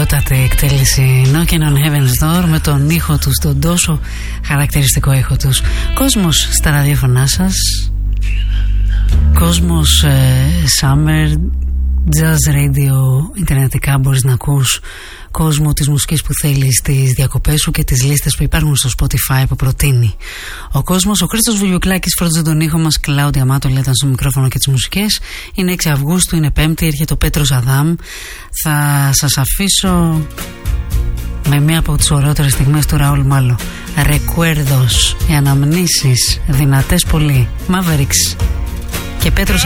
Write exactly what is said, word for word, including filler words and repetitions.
Ωραιότατη εκτέλεση Knocking on Heaven's Door με τον ήχο τους, τον τόσο χαρακτηριστικό ήχο τους. Κόσμος στα ραδιόφωνά σας, κόσμος ε, Summer, Jazz Radio, ιντερνετικά μπορείς να ακούς κόσμο της μουσικής που θέλεις, τις διακοπές σου και τις λίστες που υπάρχουν στο Spotify που προτείνει ο κόσμος. Ο Χρήστος Βουλιουκλάκης φρόντιζε τον ήχο μας, Κλάουδια Μάτολη ήταν στο μικρόφωνο και τις μουσικές. Είναι έξι Αυγούστου, είναι Πέμπτη, έρχεται ο Πέτρος Αδάμ. Θα σας αφήσω με μία από τις ωραιότερες στιγμές του Ραούλ Μάλο. Recuerdos, οι αναμνήσεις, δυνατές πολύ. Mavericks και Πέτρος